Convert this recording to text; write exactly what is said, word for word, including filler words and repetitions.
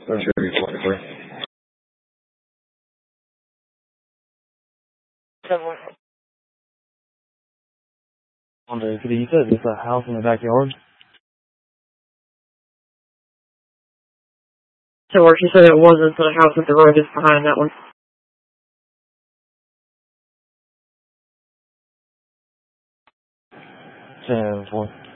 I'm sure you're forty-three. Somewhere. On the, you said it's a house in the backyard? So where she said it wasn't, so the house with the road is behind that one. ten four.